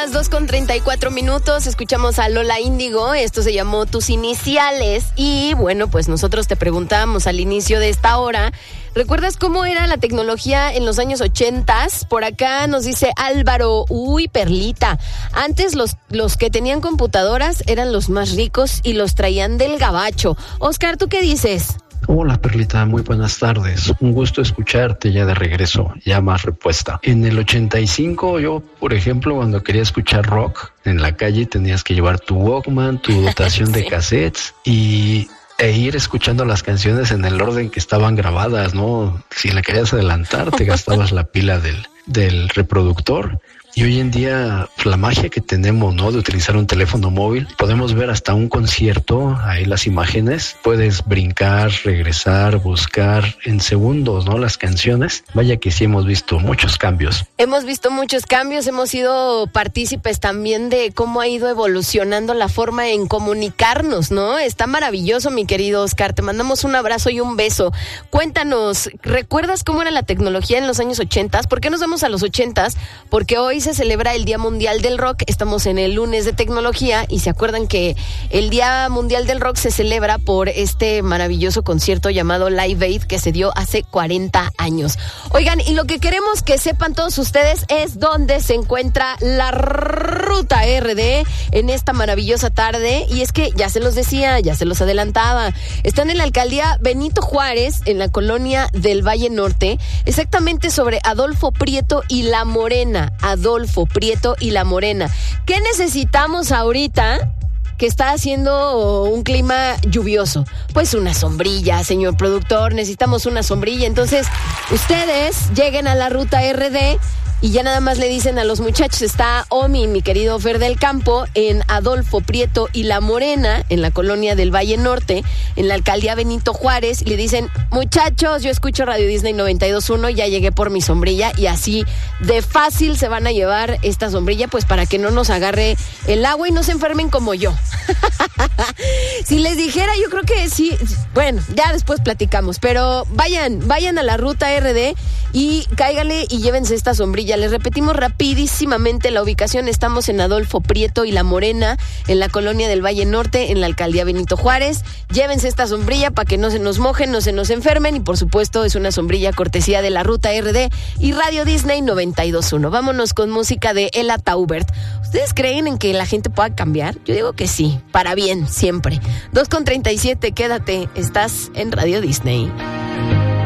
las 2:34. Escuchamos a Lola Índigo. Esto se llamó Tus Iniciales. Y bueno, pues nosotros te preguntamos al inicio de esta hora, ¿recuerdas cómo era la tecnología en los años 80? Por acá nos dice Álvaro, uy, Perlita. Antes los que tenían computadoras eran los más ricos y los traían del gabacho. Oscar, ¿tú qué dices? Hola Perlita, muy buenas tardes. Un gusto escucharte ya de regreso, ya más repuesta. En el 85 yo, por ejemplo, cuando quería escuchar rock en la calle tenías que llevar tu Walkman, tu dotación de cassettes e ir escuchando las canciones en el orden que estaban grabadas, ¿no? Si la querías adelantar te gastabas la pila del reproductor. Y hoy en día, la magia que tenemos, ¿no?, de utilizar un teléfono móvil, podemos ver hasta un concierto, ahí las imágenes, puedes brincar, regresar, buscar en segundos, ¿no?, las canciones. Vaya que sí hemos visto muchos cambios. Hemos visto muchos cambios, hemos sido partícipes también de cómo ha ido evolucionando la forma en comunicarnos, ¿no? Está maravilloso, mi querido Oscar, te mandamos un abrazo y un beso. Cuéntanos, ¿recuerdas cómo era la tecnología en los años 80? ¿Por qué nos vamos a los 80? Porque hoy se celebra el Día Mundial del Rock, estamos en el lunes de tecnología y se acuerdan que el Día Mundial del Rock se celebra por este maravilloso concierto llamado Live Aid que se dio hace 40 años. Oigan, y lo que queremos que sepan todos ustedes es dónde se encuentra la Ruta RD en esta maravillosa tarde, y es que ya se los decía, ya se los adelantaba, están en la alcaldía Benito Juárez, en la colonia del Valle Norte, exactamente sobre Adolfo Prieto y La Morena. Adolfo Prieto y La Morena. ¿Qué necesitamos ahorita que está haciendo un clima lluvioso? Pues una sombrilla, señor productor, necesitamos una sombrilla. Entonces, ustedes lleguen a la Ruta RD y ya nada más le dicen a los muchachos, está Omi, mi querido Fer del Campo, en Adolfo Prieto y La Morena, en la colonia del Valle Norte, en la alcaldía Benito Juárez, y le dicen, muchachos, yo escucho Radio Disney 92.1, ya llegué por mi sombrilla, y así de fácil se van a llevar esta sombrilla, pues para que no nos agarre el agua y no se enfermen como yo. Si les dijera, yo creo que sí, bueno, ya después platicamos, pero vayan a la Ruta RD y cáiganle y llévense esta sombrilla. Les repetimos rapidísimamente la ubicación. Estamos en Adolfo Prieto y La Morena, en la colonia del Valle Norte, en la alcaldía Benito Juárez. Llévense esta sombrilla para que no se nos mojen, no se nos enfermen, y por supuesto es una sombrilla cortesía de la Ruta RD y Radio Disney 92.1. Vámonos con música de Ella Taubert. ¿Ustedes creen en que la gente pueda cambiar? Yo digo que sí, para bien, siempre. 2:37, quédate, estás en Radio Disney.